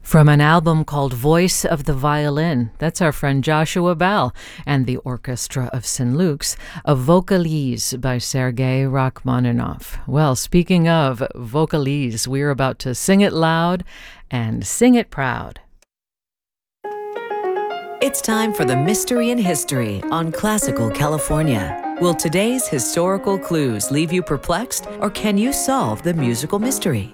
From an album called Voice of the Violin, that's our friend Joshua Bell and the Orchestra of St. Luke's, a Vocalise by Sergei Rachmaninoff. Well, speaking of Vocalise, we're about to sing it loud and sing it proud. It's time for the Mystery in History on Classical California. Will today's historical clues leave you perplexed, or can you solve the musical mystery?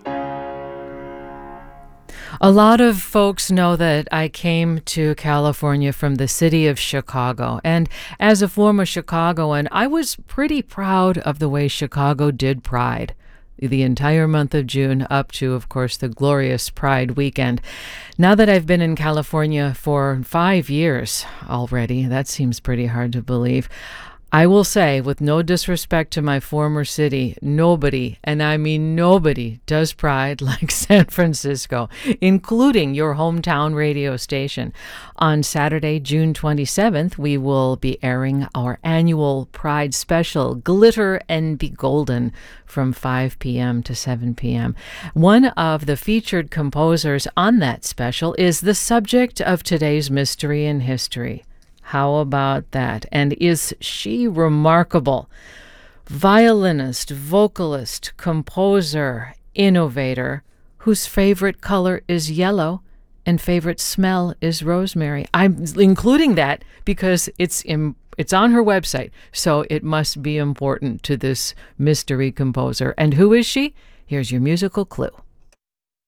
A lot of folks know that I came to California from the city of Chicago, and as a former Chicagoan, I was pretty proud of the way Chicago did Pride the entire month of June up to, of course, the glorious Pride weekend. Now that I've been in California for 5 years already, that seems pretty hard to believe, I will say, with no disrespect to my former city, nobody, and I mean nobody, does Pride like San Francisco, including your hometown radio station. On Saturday, June 27th, we will be airing our annual Pride special, Glitter and Be Golden, from 5 p.m. to 7 p.m. One of the featured composers on that special is the subject of today's Mystery in History. How about that? And is she remarkable? Violinist, vocalist, composer, innovator, whose favorite color is yellow and favorite smell is rosemary. I'm including that because it's on her website, so it must be important to this mystery composer. And who is she? Here's your musical clue.